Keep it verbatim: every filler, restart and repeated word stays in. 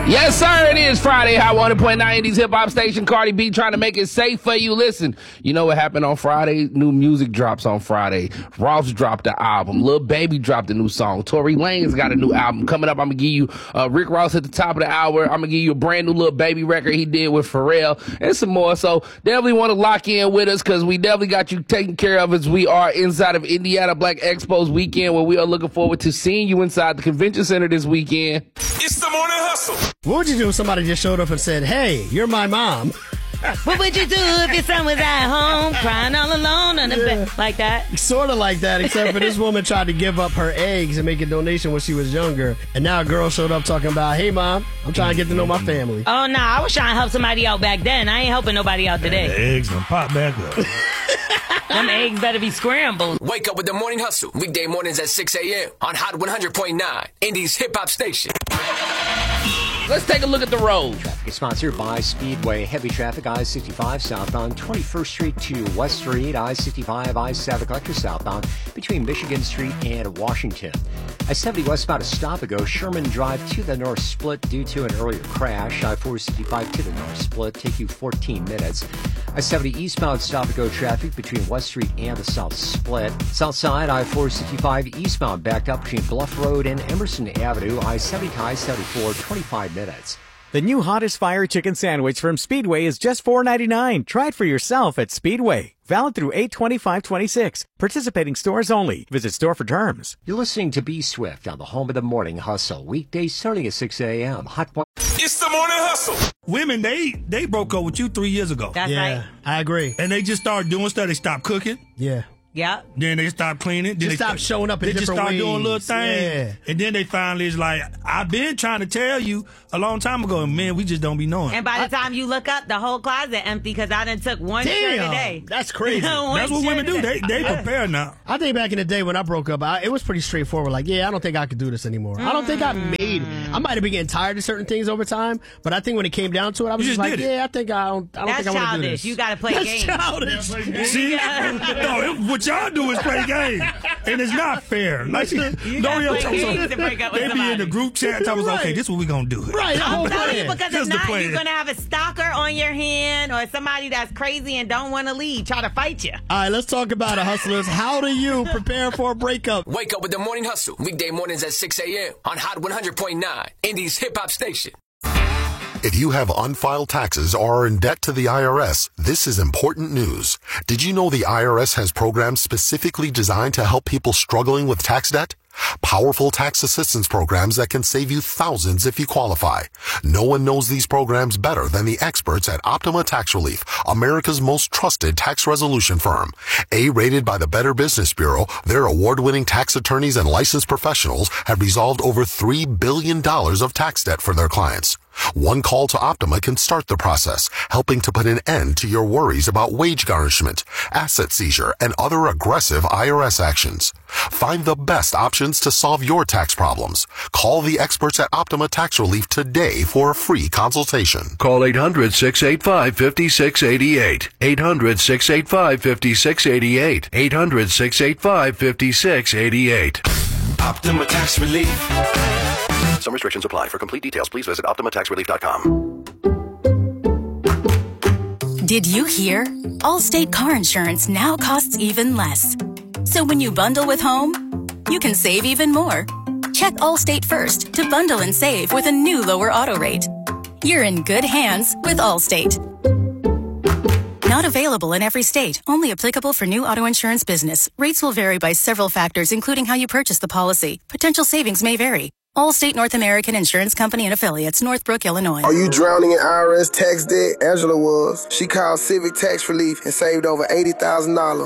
Yes, sir, it is Friday. Hot one hundred point nine Indies Hip Hop Station. Cardi B trying to make it safe for you. Listen, you know what happened on Friday? New music drops on Friday. Ross dropped the album. Lil Baby dropped a new song. Tory Lanez got a new album. Coming up, I'm going to give you uh, Rick Ross at the top of the hour. I'm going to give you a brand new Lil Baby record he did with Pharrell and some more. So definitely want to lock in with us because we definitely got you taken care of as we are inside of Indiana Black Expos weekend, where we are looking forward to seeing you inside the convention center this weekend. It's the Morning Hustle. What would you do if somebody just showed up and said, hey, you're my mom? What would you do if your son was at home crying all alone on the Yeah. bed like that? Sort of like that, except for this woman tried to give up her eggs and make a donation when she was younger. And now a girl showed up talking about, hey, mom, I'm trying to get to know my family. Oh, no, I was trying to help somebody out back then. I ain't helping nobody out The today. eggs gonna pop back up. Them eggs better be scrambled. Wake up with the Morning Hustle. Weekday mornings at six a.m. on Hot one hundred point nine, Indies Hip Hop Station. Let's take a look at the road. Traffic is sponsored by Speedway. Heavy traffic, I sixty-five southbound, twenty-first Street to West Street, I sixty-five, I seventy collector southbound, between Michigan Street and Washington. I seventy westbound, a stop and go, Sherman Drive to the North Split due to an earlier crash. I four sixty-five to the North Split, take you fourteen minutes. I seventy eastbound, stop and go traffic between West Street and the South Split. South side, I four sixty-five eastbound, backed up between Bluff Road and Emerson Avenue. I seventy, I seventy-four, twenty-five minutes. The new Hottest Fire Chicken Sandwich from Speedway is just four ninety-nine. Try it for yourself at Speedway. Valid through eight twenty-five twenty-six. Participating stores only. Visit store for terms. You're listening to B Swift on the home of the Morning Hustle. Weekdays starting at six a.m. Hot one. It's the Morning Hustle. Women, they they broke up with you three years ago. That's Yeah, right. I agree. And they just started doing stuff. They stopped cooking. Yeah. Yep. Then they stopped cleaning. Then Just they stop showing up in They just different started doing little ways. things. Yeah. And then they finally is like, I've been trying to tell you a long time ago, and man, we just don't be knowing. And by the time you look up, the whole closet empty because I done took one shirt a Damn, day. that's crazy. One That's what shirt women a do. day. They they prepare now. I think back in the day when I broke up, I, it was pretty straightforward. Like, yeah, I don't think I could do this anymore. I don't think I made. I might have been getting tired of certain things over time, but I think when it came down to it, I was You just just like, did it. yeah, I think I don't. I don't That's think I want to do childish. this. You got to play That's games. childish. See? No, it- what y'all do is play games. And it's not fair. Like, gotta L'Oreal play talks games about- to break up with they be in somebody. the group chat talking about, okay, Right. this is what we gonna do. Right, the whole I'm telling you, plan. because Just if the not, plan. you're going to have a stalker on your hand or somebody that's crazy and don't want to leave, try to fight you. All right, let's talk about it, hustlers. How do you prepare for a breakup? Wake up with the Morning Hustle. Weekday mornings at six a.m. on Hot one hundred point nine, Indies Hip Hop Station. If you have unfiled taxes or are in debt to the I R S, this is important news. Did you know the I R S has programs specifically designed to help people struggling with tax debt? Powerful tax assistance programs that can save you thousands if you qualify. No one knows these programs better than the experts at Optima Tax Relief, America's most trusted tax resolution firm. A-rated by the Better Business Bureau, their award-winning tax attorneys and licensed professionals have resolved over three billion dollars of tax debt for their clients. One call to Optima can start the process, helping to put an end to your worries about wage garnishment, asset seizure, and other aggressive I R S actions. Find the best options to solve your tax problems. Call the experts at Optima Tax Relief today for a free consultation. Call eight hundred, six eight five, five six eight eight. eight hundred, six eight five, five six eight eight. eight hundred, six eight five, five six eight eight. Optima Tax Relief. Some restrictions apply. For complete details, please visit optima tax relief dot com. Did you hear? Allstate car insurance now costs even less. So when you bundle with home, you can save even more. Check Allstate first to bundle and save with a new lower auto rate. You're in good hands with Allstate. Not available in every state. Only applicable for new auto insurance business. Rates will vary by several factors, including how you purchase the policy. Potential savings may vary. Allstate North American Insurance Company and Affiliates, Northbrook, Illinois. Are you drowning in I R S tax debt? Angela was. She called Civic Tax Relief and saved over eighty thousand dollars.